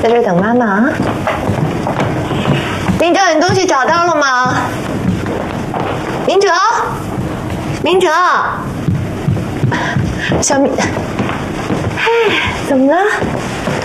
在这等妈妈啊。明哲，你东西找到了吗？明哲，明哲，小明，哎，怎么了？